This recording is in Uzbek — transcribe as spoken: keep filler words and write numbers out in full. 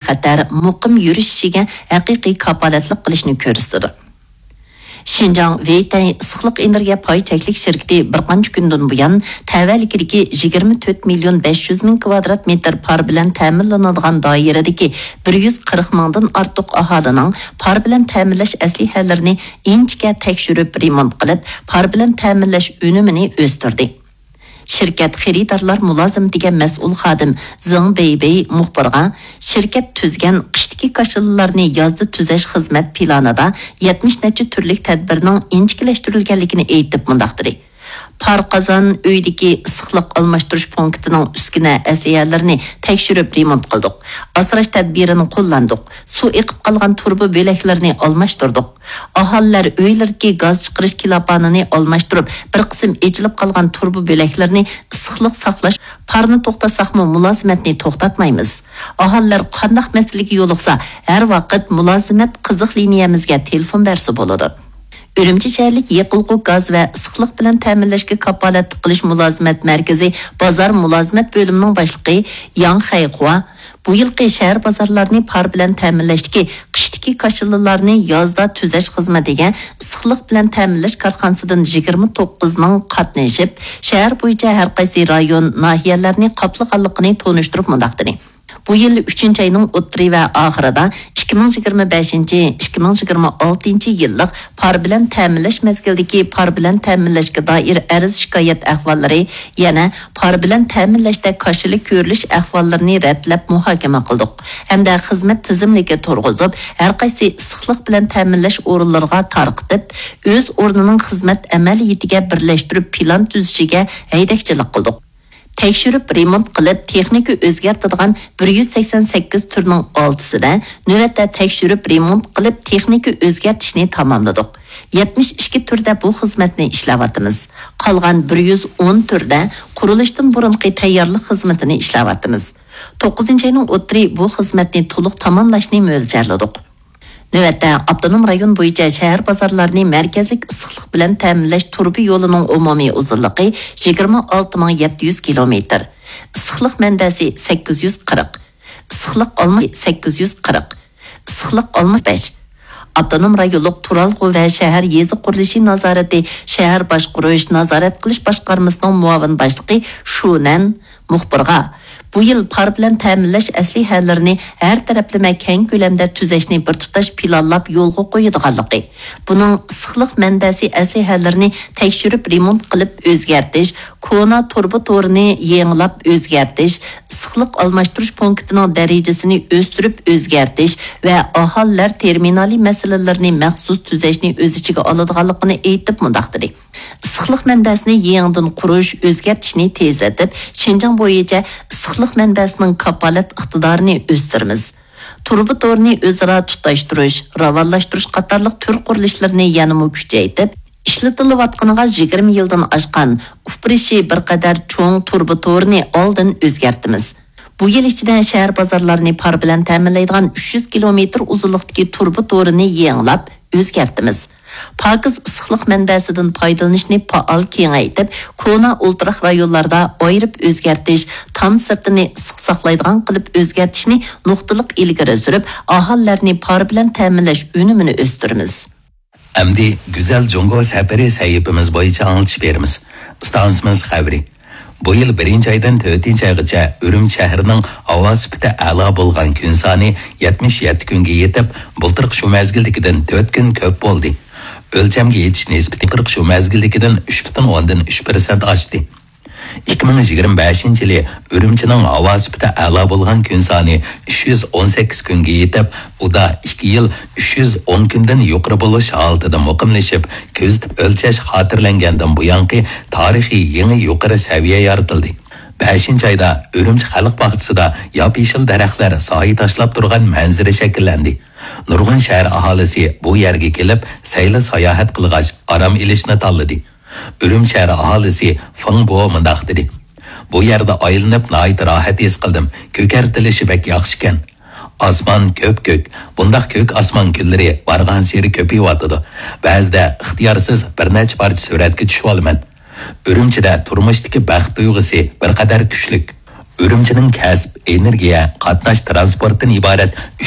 bexatar muqim yurishiga haqiqiy kapolatlik qilishni ko'rsatdi. Şinjan Veytay issiqlik energiya pay cheklik şirkati bir qancha kundan buyon tavallikidagi yigirma to'rt million besh yuz ming kvadrat metr par bilan ta'minlanadigan doiradagi bir yuz qirq mingdan ortiq aholining par bilan ta'minlash aslihalarini inchga tekshirib remont qilib, par bilan ta'minlash unumini o'stirdi. Şirket xaridorlar mulozimatiga mas'ul xodim Zing Beybey muxbirga şirket tuzgan qishdagi kashillalarni yozda tuzash xizmat planida yetmish necha turlik tadbirning inchikilashtirilganligini aytib mundaqdir. Parqazan uydagi issiqlik almashtirish punktining uskuna asiyalarini tekshirib remont qildik. Asrash tadbirini qo'llandik. Suv eqib qolgan turba bo'laklarini almashtirdik. Aholilar uylardagi gaz chiqarish kilopanini almashtirib, bir qism echilib qolgan turba bo'laklarini issiqlik saqlash, parni to'xtasaqmi mulozimatni to'xtatmaymiz. Aholilar qanday masalaga yo'liqsa, har vaqt mulozimat qiziq liniyamizga telefon bersa bo'ladi. Ürümçi şəhərlik yıqılğı gaz və issiqlik bilan təminləşə kapolat qilish mulozimat markazi bozor mulozimat bölümünün başlığı Yang Xayxua bu yilqi şəhər bazarlarını par bilan ta'minlashdagi qishdagi kashillalarni yozda tuzash xizmatiga issiqlik bilan ta'minlash korxonasidan yigirma to'qqiz ming qatnashib, shahar bo'yicha har qaysi rayon, nahiyalarni qoplaganligini tonishtirib mundaqdir. Bu yil uchinchi ayning o'ttiri va oxirida ikki ming yigirma beshinchi ikki ming yigirma oltinchi yillik par bilan ta'minlash mezgildagi par bilan ta'minlashga doir arz shikoyat ahvollari, yana par bilan ta'minlashda qarshilik ko'rilish ahvollarini ratlab muhokama qildik. Hamda xizmat tizimligiga to'g'rizib, har qaysi issiqlik bilan ta'minlash o'rinlariga tarqitib, o'z o'rnining xizmat amaliyatiga birlashtirib plan tuzishiga haydakchilik qildik. Tekshirib remont qilib, texnika o'zgartiradigan bir yuz sakson sakkiz turning oltisida navbatda tekshirib remont qilib, texnika o'zgartishni tamomladik. yetmish ikki turda bu xizmatni ishlayapmiz. Qolgan bir yuz o'n turda qurilishdan burunqi tayyorlik xizmatini ishlayapmiz. to'qqizinchi ayning o'ttiri bu xizmatni to'liq tamomlashni mo'ljalladik. Növətdə Abdunum rayon bo'yicha shahar bozorlarini markazlik issiqlik bilan ta'minlash turbi yo'lining umumiy uzunligi yigirma olti ming yetti yuz kilometr. Issiqlik manbasi sakkiz yuz qirq. Issiqlik olma sakkiz yuz qirq. Issiqlik olma besh. Abdunum rayonluq Turalg'u va shahar yezi qurilishi nazorati shahar boshqarish nazorat qilish boshqarmasining muavin boshlig'i Shunan muxbirga bu yil par bilan ta'minlash aslihalarini har taraflama keng ko'lamda tuzashni bir tutash planlab yo'lga qo'yadiganligi. Buning issiqlik manbasi aslihalarini tekshirib remont qilib o'zgartish, kona turba to'rini yangilab o'zgartish, issiqlik almashtirish punktining darajasini o'stirib o'zgartish va aholilar terminali masalalarini maxsus tuzashni o'z ichiga oladiganligini aytib mundaqdir. Issiqlik manbasini yangidan qurish, o'zgartishni tezlatib, Şinjan bo'yicha issiqlik manbasining kapolat iqtidorini o'stiramiz. Turba to'rini o'zaro tutashtirish, ravonlashtirish qatorliq tur qurilishlarni yanada kuchaytirib, ishlatilayotganiga yigirma yildan oshgan uprishi bir qadar cho'ng turba to'rini oldin o'zgartimiz. Bu yil ichida shahar bozorlarini par bilan ta'minlaydigan uch yuz kilometr uzunlikdagi turba to'rini yangilab o'zgartimiz. Pakiz issiqlik manbasidan foydalanishni faol kengaytirib, kona o'ltiraq rayonlarda ayirib o'zgartish, tam sirtini issiq saqlaydigan qilib o'zgartishni nuqtaliq ilgari surib, aholilarni par bilan ta'minlash unumini o'stiramiz. Amdi güzel Jongo safari sahifamiz bo'yicha anglitib beramiz. Stansimiz xabari. Bu yil birinchi aydan to'rtinchi oygacha Urumchi shahrining havo sifati a'lo bo'lgan kun soni yetmish yetti kunga yetib, bultirq shu mezgildagidan to'rt kun ko'p bo'ldi. O'lchamga yetish nisbati qirq shu mezgildagidan uch butun o'ndan uch persent oshdi. ikki ming yigirma beshinchi yili Urumchining havo sifati a'lo bo'lgan kun soni uch yuz o'n sakkiz kunga yetib, u da ikki yil uch yuz o'n kundan yuqori bo'lish holatida muqimlashib, ko'zitib o'lchash xotirlangandan buyangi tarixiy yangi yuqori saviya yaratildi. beshinchi oyda Urumchi xalq bog'chisida yop-yeshil daraxtlar soyi tashlab turgan manzara shakllandi. Nurg'un shahar aholisi bu yerga kelib, sayli sayohat qilgach, orom ilishni tanladi. Urumchi shahar aholisi Fangbo mundaq dedi. Bu yerda aylanib noit rohat his qildim. Ko'kartilishi bek yaxshi ekan. Osmon ko'p-ko'k, bundaq ko'k osmon kunlari bargan seri ko'payotdi. Ba'zida ixtiyorsiz bir necha parcha suratga tushib olaman. Urumchida turmushdagi baxt tuyg'usi bir qadar kuchli. Ürümchining kasb, energiya, qatnash transportdan iborat